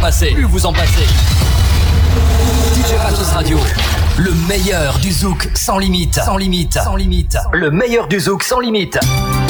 passez. DJ Patos Radio, le meilleur du zouk sans limite. Le meilleur du zouk sans limite.